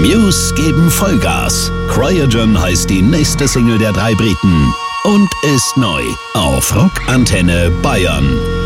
Muse geben Vollgas. Cryogen heißt die nächste Single der drei Briten und ist neu auf Rock Antenne Bayern.